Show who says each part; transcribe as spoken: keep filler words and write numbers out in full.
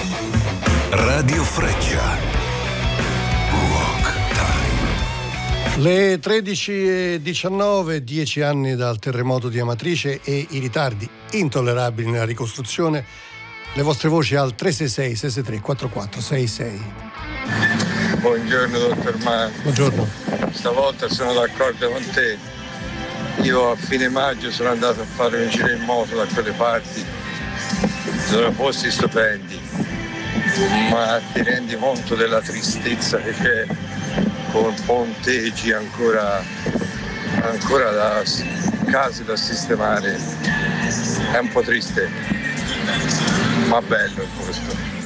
Speaker 1: Radio Freccia. Rock Time.
Speaker 2: Le tredici e diciannove, dieci anni dal terremoto di Amatrice e i ritardi intollerabili nella ricostruzione. Le vostre voci al tre sei sei sei sei tre quattro quattro sei sei.
Speaker 3: Buongiorno dottor Marco.
Speaker 2: Buongiorno.
Speaker 3: Stavolta sono d'accordo con te. Io a fine maggio sono andato a fare un giro in moto da quelle parti. Sono posti stupendi, ma ti rendi conto della tristezza che c'è, con ponteggi ancora ancora da case da sistemare. È un po' triste, ma bello il posto.